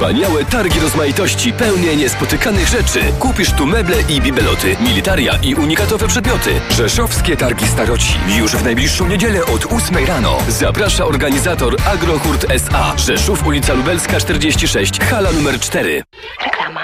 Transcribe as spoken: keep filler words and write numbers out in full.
Wspaniałe targi rozmaitości, pełne niespotykanych rzeczy. Kupisz tu meble i bibeloty, militaria i unikatowe przedmioty. Rzeszowskie Targi Staroci. Już w najbliższą niedzielę od ósmej rano. Zaprasza organizator Agrohurt S A. Rzeszów, ulica Lubelska czterdzieści sześć, hala numer cztery. Reklama.